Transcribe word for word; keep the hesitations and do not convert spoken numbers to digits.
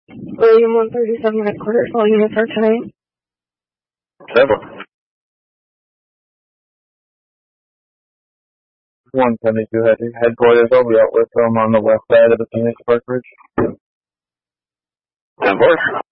William one thirty-seven headquarters, all units are tonight. Several. one seventy-two head, headquarters, I'll be out with them on the west side of the Phoenix Park Bridge. ten four.